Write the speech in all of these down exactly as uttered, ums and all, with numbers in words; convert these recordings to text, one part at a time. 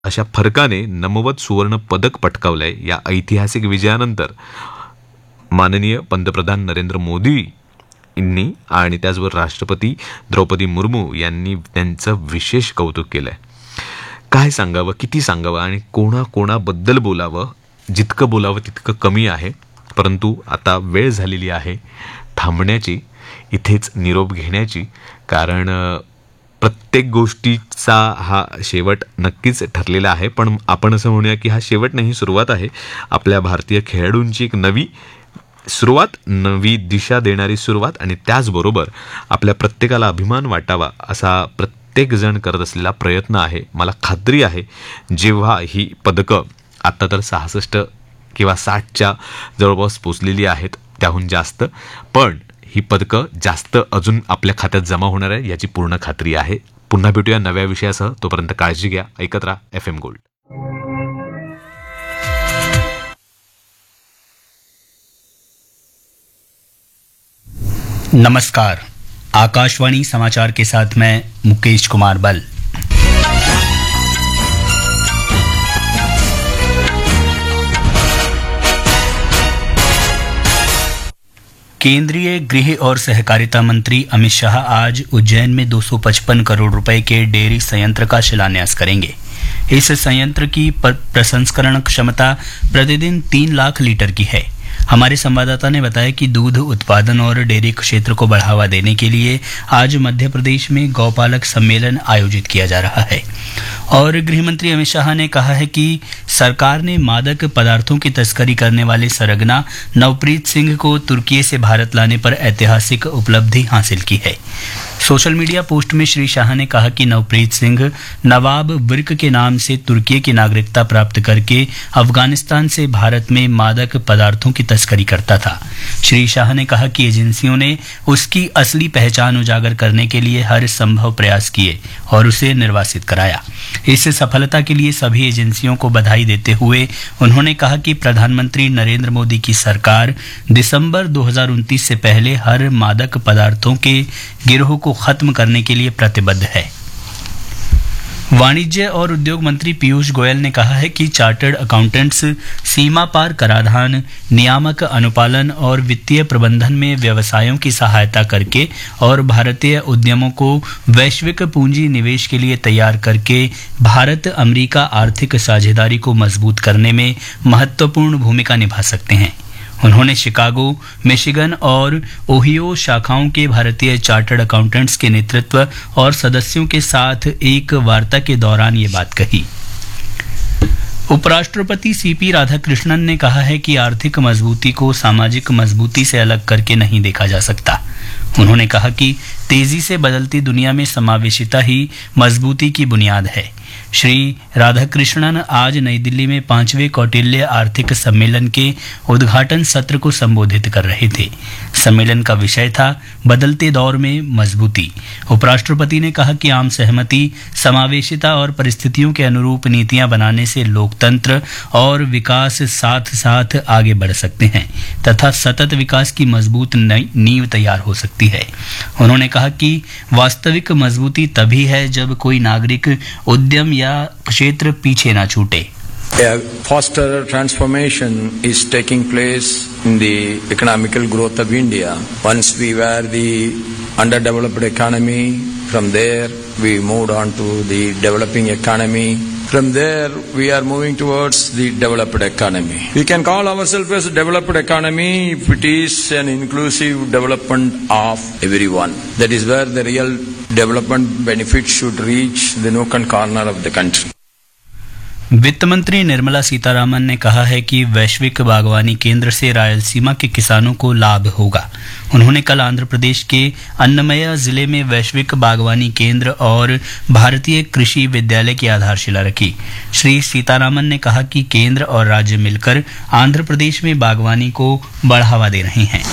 अशा फरकाने नमवत सुवर्ण पदक पटकावलंय. या ऐतिहासिक विजयानंतर माननीय पंतप्रधान नरेंद्र मोदी यांनी आणि त्याचबरोबर राष्ट्रपती द्रौपदी मुर्मू यांनी त्यांचं विशेष कौतुक केलंय. काय सांगावं, किती सांगावं आणि कोणाकोणाबद्दल बोलावं, जितकं बोलावं तितकं कमी आहे. परंतु आता वेळ झालेली आहे थांबण्याची, इथेच निरोप घेण्याची. कारण प्रत्येक गोष्टीचा हा शेवट नक्कीच ठरलेला आहे. पण आपण असं म्हणूया की हा शेवट नाही, सुरुवात आहे. आपल्या भारतीय खेळाडूंची एक नवी सुरुवात, नवी दिशा देणारी सुरुवात. आणि त्याचबरोबर आपल्या प्रत्येकाला अभिमान वाटावा असा प्रत्येक जण करत असलेला प्रयत्न आहे. मला खात्री आहे जेव्हा ही पदकं आत्ता तर सहासष्ट किंवा साठच्या जवळपास पोचलेली आहेत, त्याहून जास्त, पण ही पदकं जास्त अजून आपल्या खात्यात जमा होणार आहे याची पूर्ण खात्री आहे. पुन्हा भेटूया नव्या विषयासह. तोपर्यंत काळजी घ्या. ऐकत राहा एफ एम गोल्ड. नमस्कार, आकाशवाणी समाचार के साथ मैं मुकेश कुमार बल. केंद्रीय गृह और सहकारिता मंत्री अमित शाह आज उज्जैन में दो सौ पचपन करोड़ रुपए के डेयरी संयंत्र का शिलान्यास करेंगे. इस संयंत्र की प्रसंस्करण क्षमता प्रतिदिन तीन लाख लीटर की है. हमारे संवाददाता ने बताया कि दूध उत्पादन और डेयरी क्षेत्र को बढ़ावा देने के लिए आज मध्य प्रदेश में गौपालक सम्मेलन आयोजित किया जा रहा है. और गृह मंत्री अमित शाह ने कहा है कि सरकार ने मादक पदार्थों की तस्करी करने वाले सरगना नवप्रीत सिंह को तुर्की से भारत लाने पर ऐतिहासिक उपलब्धि हासिल की है. सोशल मीडिया पोस्ट में श्री शाह ने कहा कि नवप्रीत सिंह नवाब विर्क के नाम से तुर्की की नागरिकता प्राप्त करके अफगानिस्तान से भारत में मादक पदार्थों की तस्करी करता था. श्री शाह ने कहा कि एजेंसियों ने उसकी असली पहचान उजागर करने के लिए हर संभव प्रयास किए और उसे निर्वासित कराया. इस सफलता के लिए सभी एजेंसियों को बधाई देते हुए उन्होंने कहा कि प्रधानमंत्री नरेंद्र मोदी की सरकार दिसंबर दो हज़ार उनतीस से पहले हर मादक पदार्थों के गिरोह को खत्म करने के लिए प्रतिबद्ध है. वाणिज्य और उद्योग मंत्री पीयूष गोयल ने कहा है कि चार्टर्ड अकाउंटेंट्स सीमा पार कराधान, नियामक अनुपालन और वित्तीय प्रबंधन में व्यवसायों की सहायता करके और भारतीय उद्यमों को वैश्विक पूंजी निवेश के लिए तैयार करके भारत अमेरिका आर्थिक साझेदारी को मजबूत करने में महत्वपूर्ण भूमिका निभा सकते हैं. उन्होंने शिकागो, मिशिगन और ओहियो शाखाओं के भारतीय चार्टर्ड अकाउंटेंट्स के नेतृत्व और सदस्यों के साथ एक वार्ता के दौरान ये बात कही. उपराष्ट्रपति सीपी राधाकृष्णन ने कहा है कि आर्थिक मजबूती को सामाजिक मजबूती से अलग करके नहीं देखा जा सकता. उन्होंने कहा कि तेजी से बदलती दुनिया में समावेशिता ही मजबूती की बुनियाद है. श्री राधाकृष्णन आज नई दिल्ली में पांचवें कौटिल्य आर्थिक सम्मेलन के उद्घाटन सत्र को संबोधित कर रहे थे. सम्मेलन का विषय था बदलते दौर में मजबूती. उपराष्ट्रपति ने कहा कि आम सहमति, समावेशिता और परिस्थितियों के अनुरूप नीतियां बनाने से लोकतंत्र और विकास साथ साथ आगे बढ़ सकते हैं तथा सतत विकास की मजबूत नींव तैयार हो सकती है. उन्होंने कहा कि वास्तविक मजबूती तभी है जब कोई नागरिक, उद्यम या क्षेत्र पीछे ना छूटे. A faster transformation is taking place in the economical growth of India. Once we were the underdeveloped economy, from there we moved on to the developing economy. From there we are moving towards the developed economy. We can call ourselves as a developed economy if it is an inclusive development of everyone. That is where the real development benefits should reach the nook and corner of the country. वित्त मंत्री निर्मला सीतारामन ने कहा है कि वैश्विक बागवानी केंद्र से रायलसीमा के किसानों को लाभ होगा. उन्होंने कल आंध्र प्रदेश के अन्नमया जिले में वैश्विक बागवानी केंद्र और भारतीय कृषि विद्यालय की आधारशिला रखी. श्री सीतारामन ने कहा कि केंद्र और राज्य मिलकर आंध्र प्रदेश में बागवानी को बढ़ावा दे रहे हैं.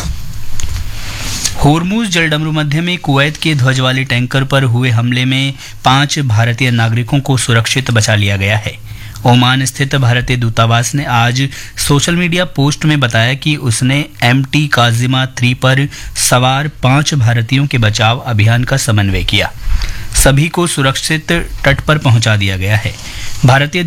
होर्मुज जलडमरू मध्य में कुवैत के ध्वज वाले टैंकर पर हुए हमले में पांच भारतीय नागरिकों को सुरक्षित बचा लिया गया है. ओमान स्थित भारतीय दूतावास ने आज सोशल मीडिया पोस्ट में बताया कि उसने एम टी काजिमा थ्री पर सवार पांच भारतीयों के बचाव अभियान का समन्वय किया. सभी को सुरक्षित तट पर पहुंचा दिया गया है. भारतीय